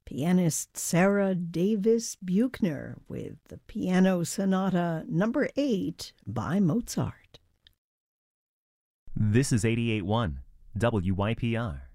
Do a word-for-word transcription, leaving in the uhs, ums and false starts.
pianist Sarah Davis Buchner with the Piano Sonata number eight by Mozart. This is eighty-eight point one W Y P R.